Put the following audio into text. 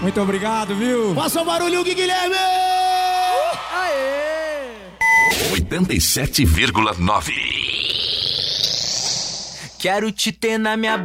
Muito obrigado, viu? Faça um barulho, Guilherme! Aê! 87,9. Quero te ter na minha